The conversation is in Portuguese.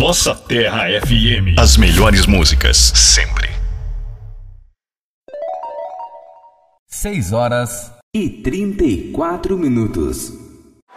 Nossa Terra FM. As melhores músicas, sempre. 6 horas e 34 minutos.